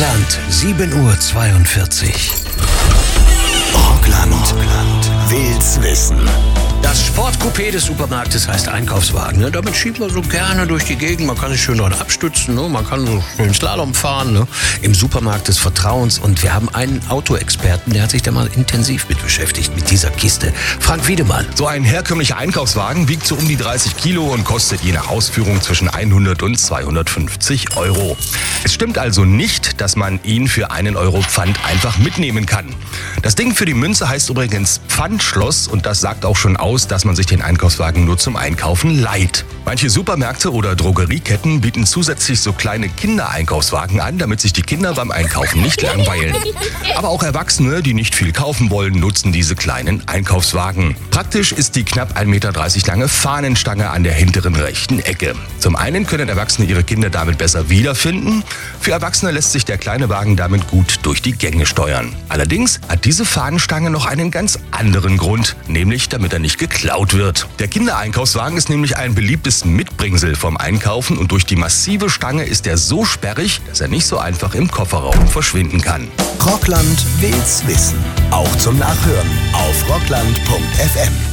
Rockland, 7:42 Uhr. Rockland will's wissen. Das Sportcoupé des Supermarktes heißt Einkaufswagen. Ne? Damit schiebt man so gerne durch die Gegend. Man kann sich schön dran abstützen. Ne? Man kann so schön Slalom fahren. Ne? Im Supermarkt des Vertrauens. Und wir haben einen Autoexperten, der hat sich da mal intensiv mit beschäftigt, mit dieser Kiste. Frank Wiedemann. So ein herkömmlicher Einkaufswagen wiegt so um die 30 Kilo und kostet je nach Ausführung zwischen 100 und 250 Euro. Es stimmt also nicht, dass man ihn für 1 Euro Pfand einfach mitnehmen kann. Das Ding für die Münze heißt übrigens Pfandschloss und das sagt auch schon aus, dass man sich den Einkaufswagen nur zum Einkaufen leiht. Manche Supermärkte oder Drogerieketten bieten zusätzlich so kleine Kindereinkaufswagen an, damit sich die Kinder beim Einkaufen nicht langweilen. Aber auch Erwachsene, die nicht viel kaufen wollen, nutzen diese kleinen Einkaufswagen. Praktisch ist die knapp 1,30 Meter lange Fahnenstange an der hinteren rechten Ecke. Zum einen können Erwachsene ihre Kinder damit besser wiederfinden. Für Erwachsene lässt sich der kleine Wagen damit gut durch die Gänge steuern. Allerdings hat diese Fahnenstange noch einen ganz anderen Grund, nämlich damit er nicht geklaut wird. Der Kindereinkaufswagen ist nämlich ein beliebtes Mitbringsel vom Einkaufen und durch die massive Stange ist er so sperrig, dass er nicht so einfach im Kofferraum verschwinden kann. Rockland will's wissen. Auch zum Nachhören auf rockland.fm.